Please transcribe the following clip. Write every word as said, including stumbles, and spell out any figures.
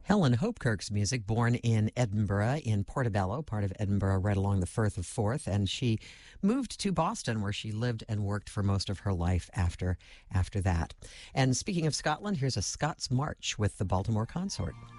Helen Hopkirk's music, born in Edinburgh, in Portobello, part of Edinburgh, right along the Firth of Forth, and she moved to Boston, where she lived and worked for most of her life after after that. And speaking of Scotland, here's a Scots March with the Baltimore Consort.